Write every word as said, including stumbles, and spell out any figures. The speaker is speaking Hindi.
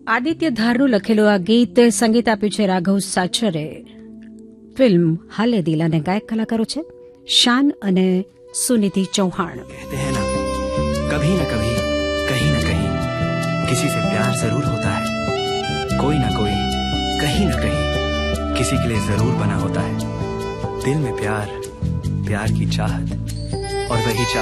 આદિત્ય ધારનું લખેલું આ ગીત સંગીત આપ્યું છે રાઘવ સાચરે. ફિલ્મ હાલે દિલ અને ગાયક કલાકારો છે શાન અને સુનિધિ ચૌહાણ. कहते हैं ना कभी न कभी कहीं न कहीं किसी से प्यार जरूर होता है. कोई ना कोई कहीं न कहीं किसी के लिए जरूर बना होता है. दिल में प्यार, प्यार की चाहत और वही चाहत